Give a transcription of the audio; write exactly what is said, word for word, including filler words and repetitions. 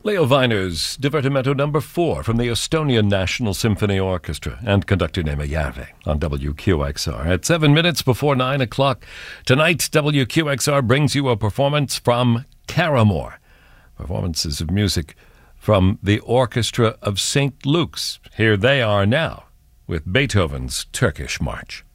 Leo Weiner's Divertimento number four from the Estonian National Symphony Orchestra and conductor Neeme Järve on W Q X R. At seven minutes before nine o'clock tonight, W Q X R brings you a performance from Caramore. Performances of music from the Orchestra of Saint Luke's. Here they are now with Beethoven's Turkish March.